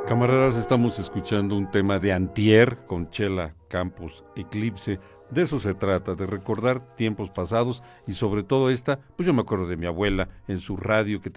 Camaradas, estamos escuchando un tema de Antier con Chela Campos, Eclipse. De eso se trata, de recordar tiempos pasados y sobre todo esta, pues yo me acuerdo de mi abuela en su radio que